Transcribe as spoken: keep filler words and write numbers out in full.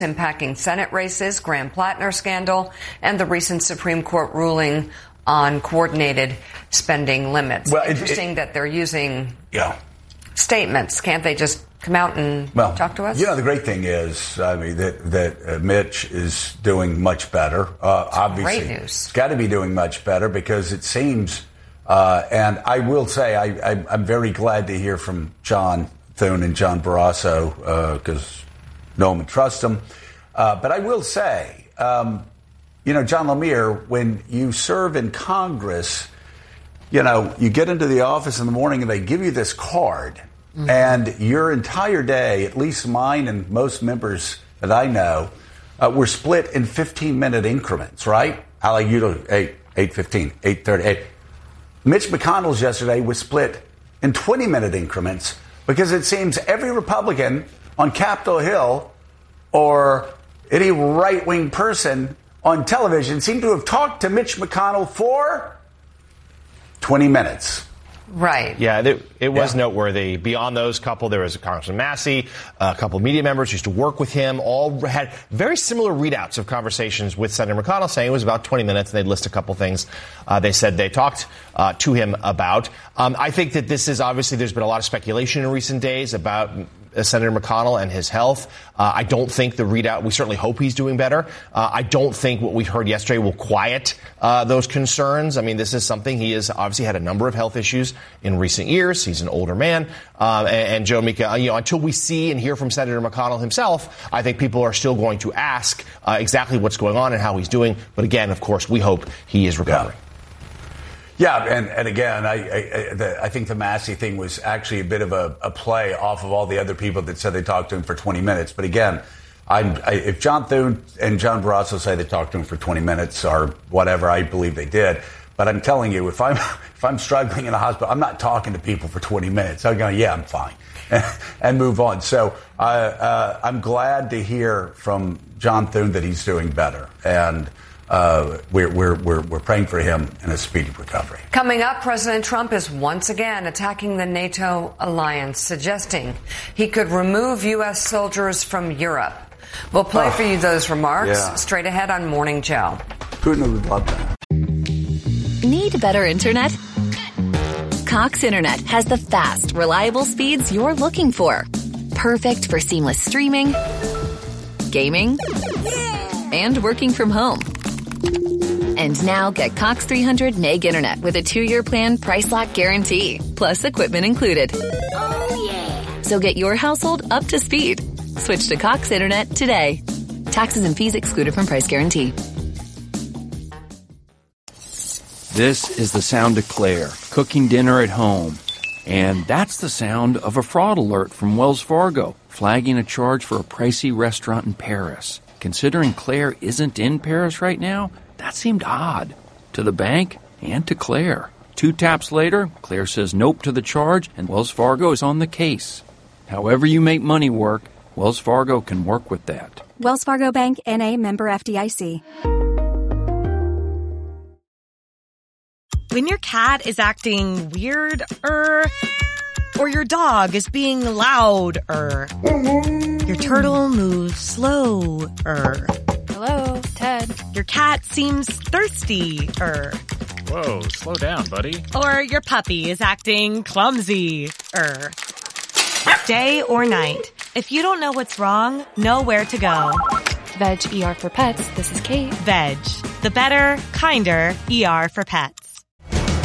impacting Senate races, Graham Plattner scandal, and the recent Supreme Court ruling on coordinated spending limits. Well, Interesting it, it, that they're using yeah. statements. Can't they just come out and well, talk to us? You know, the great thing is, I mean, that, that uh, Mitch is doing much better. Uh, obviously, great news. It's got to be doing much better because it seems, uh, and I will say, I, I, I'm very glad to hear from John Thune and John Barrasso because uh, know him and trust him. Uh, but I will say, um, you know, John Lemire, when you serve in Congress, you know, you get into the office in the morning and they give you this card. Mm-hmm. And your entire day, at least mine and most members that I know, uh, were split in fifteen-minute increments, right? I like you to eight, eight fifteen, eight thirty, eight. Mitch McConnell's yesterday was split in twenty-minute increments because it seems every Republican on Capitol Hill or any right-wing person on television seemed to have talked to Mitch McConnell for twenty minutes. Right. Yeah, it, it was yeah. noteworthy. Beyond those couple, there was Congressman Massey, a couple of media members who used to work with him, all had very similar readouts of conversations with Senator McConnell, saying it was about twenty minutes, and they'd list a couple things uh, they said they talked uh, to him about. Um, I think that this is obviously, there's been a lot of speculation in recent days about Uh, Senator McConnell and his health. Uh, I don't think the readout, we certainly hope he's doing better. Uh, I don't think what we heard yesterday will quiet uh, those concerns. I mean, this is something he has obviously had a number of health issues in recent years. He's an older man. Uh, and, and Joe Mika, you know, until we see and hear from Senator McConnell himself, I think people are still going to ask uh, exactly what's going on and how he's doing. But again, of course, we hope he is recovering. Yeah. Yeah, and, and again, I, I, the, I think the Massey thing was actually a bit of a, a play off of all the other people that said they talked to him for twenty minutes. But again, I'm, I, if John Thune and John Barrasso say they talked to him for twenty minutes or whatever, I believe they did. But I'm telling you, if I'm if I'm struggling in a hospital, I'm not talking to people for twenty minutes. I'm going, yeah, I'm fine, and move on. So uh, uh, I'm glad to hear from John Thune that he's doing better, and Uh, we're, we're, we're, we're praying for him in a speedy recovery. Coming up, President Trump is once again attacking the NATO alliance, suggesting he could remove U S soldiers from Europe. We'll play oh, for you those remarks yeah. straight ahead on Morning Joe. Putin would love that. Need better internet? Cox Internet has the fast, reliable speeds you're looking for. Perfect for seamless streaming, gaming, and working from home. And now get Cox three hundred meg internet with a two-year plan price lock guarantee, plus equipment included. Oh, yeah. So get your household up to speed. Switch to Cox Internet today. Taxes and fees excluded from price guarantee. This is the sound of Claire, cooking dinner at home. And that's the sound of a fraud alert from Wells Fargo, flagging a charge for a pricey restaurant in Paris. Considering Claire isn't in Paris right now, that seemed odd to the bank and to Claire. Two taps later, Claire says nope to the charge, and Wells Fargo is on the case. However you make money work, Wells Fargo can work with that. Wells Fargo Bank, N A, member F D I C. When your cat is acting weird-er, or your dog is being loud-er, your turtle moves slow-er. Hello, Ted. Your cat seems thirsty-er. Whoa, slow down, buddy. Or your puppy is acting clumsy-er. Day or night, if you don't know what's wrong, know where to go. Veg E R for Pets, this is Kate. Veg, the better, kinder E R for pets.